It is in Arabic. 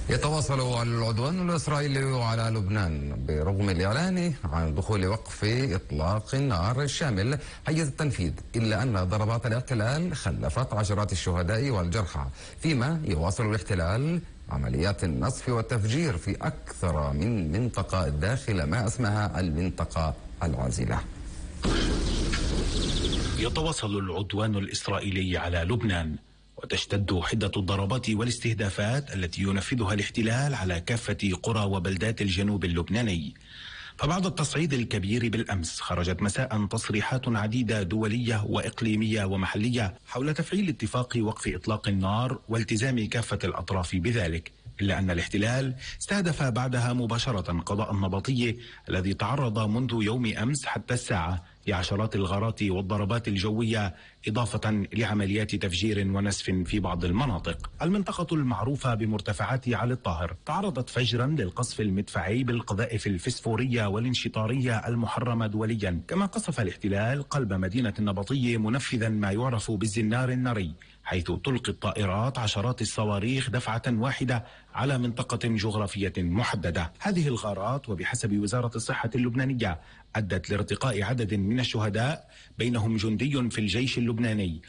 يتواصل العدوان الإسرائيلي على لبنان برغم الإعلان عن دخول وقف إطلاق النار الشامل حيز التنفيذ، إلا أن ضربات الاحتلال خلفت عشرات الشهداء والجرحى، فيما يواصل الاحتلال عمليات النصف والتفجير في أكثر من منطقة داخل ما اسمها المنطقة العازلة. يتواصل العدوان الإسرائيلي على لبنان، وتشتد حدة الضربات والاستهدافات التي ينفذها الاحتلال على كافة قرى وبلدات الجنوب اللبناني. فبعد التصعيد الكبير بالأمس خرجت مساء تصريحات عديدة دولية وإقليمية ومحلية حول تفعيل اتفاق وقف إطلاق النار والتزام كافة الأطراف بذلك، إلا أن الاحتلال استهدف بعدها مباشرة قضاء النبطية الذي تعرض منذ يوم أمس حتى الساعة لعشرات الغارات والضربات الجوية، إضافة لعمليات تفجير ونسف في بعض المناطق. المنطقة المعروفة بمرتفعات علي الطاهر تعرضت فجرا للقصف المدفعي بالقذائف الفسفورية والانشطارية المحرمة دوليا، كما قصف الاحتلال قلب مدينة النبطية منفذا ما يعرف بالزنار الناري، حيث تلقي الطائرات عشرات الصواريخ دفعة واحدة على منطقة جغرافية محددة. هذه الغارات وبحسب وزارة الصحة اللبنانية أدت لارتقاء عدد من الشهداء، بينهم جندي في الجيش اللبناني